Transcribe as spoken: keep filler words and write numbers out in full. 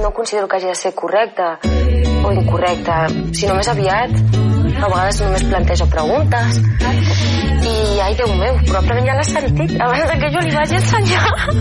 no considero que hagi de ser correcta o incorrecta, sinó més aviat a vegades només plantejo preguntes i ai Déu meu, probablement ja l'has sentit abans que jo li vagi ensenyar.